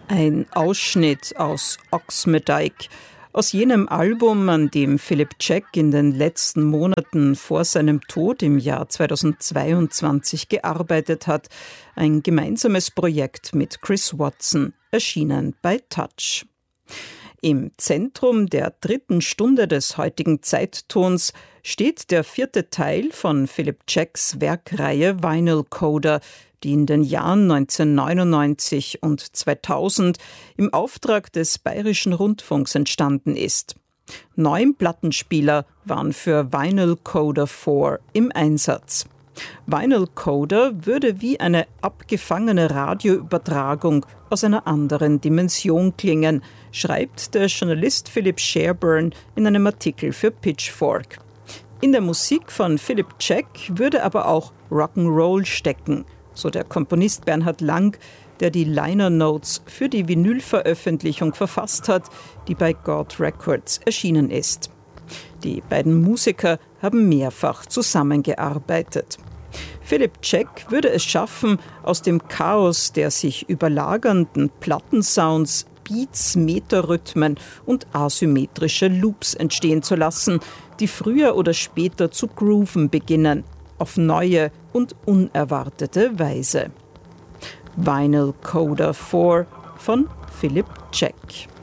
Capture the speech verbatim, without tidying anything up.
Ein Ausschnitt aus Oxmedike, aus jenem Album, an dem Philip Jack in den letzten Monaten vor seinem Tod im Jahr zweitausendzweiundzwanzig gearbeitet hat. Ein gemeinsames Projekt mit Chris Watson, erschienen bei Touch. Im Zentrum der dritten Stunde des heutigen Zeittons steht der vierte Teil von Philip Jacks Werkreihe Vinyl Coda, die in den Jahren neunzehnhundertneunundneunzig und zweitausend im Auftrag des Bayerischen Rundfunks entstanden ist. Neun Plattenspieler waren für Vinyl Coda vier im Einsatz. Vinyl Coda würde wie eine abgefangene Radioübertragung aus einer anderen Dimension klingen, schreibt der Journalist Philip Sherburne in einem Artikel für Pitchfork. In der Musik von Philip Jack würde aber auch Rock'n'Roll stecken, so der Komponist Bernhard Lang, der die Liner Notes für die Vinylveröffentlichung verfasst hat, die bei God Records erschienen ist. Die beiden Musiker haben mehrfach zusammengearbeitet. Philip Jack würde es schaffen, aus dem Chaos der sich überlagernden Plattensounds Beats, Meterrhythmen und asymmetrische Loops entstehen zu lassen, die früher oder später zu grooven beginnen, auf neue und unerwartete Weise. Vinyl Coda vier von Philip Jack.